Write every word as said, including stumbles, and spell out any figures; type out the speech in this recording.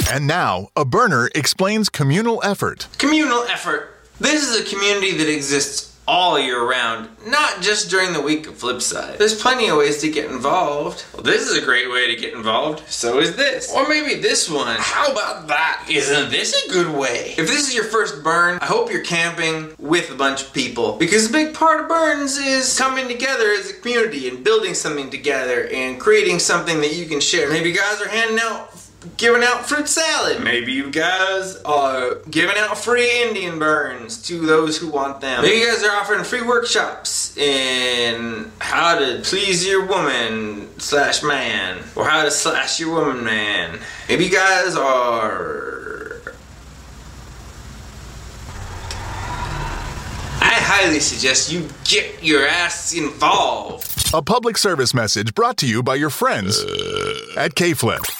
And now, A Burner explains communal effort. Communal effort. This is a community that exists all year round, not just during the week of Flipside. There's plenty of ways to get involved. Well, this is a great way to get involved. So is this. Or maybe this one. How about that? Isn't this a good way? If this is your first burn, I hope you're camping with a bunch of people. Because a big part of burns is coming together as a community and building something together and creating something that you can share. Maybe you guys are handing out giving out fruit salad. Maybe you guys are giving out free Indian burns to those who want them. Maybe you guys are offering free workshops in how to please your woman slash man, or how to slash your woman man. Maybe you guys are... I highly suggest you get your ass involved. A public service message brought to you by your friends uh. at K-Flip.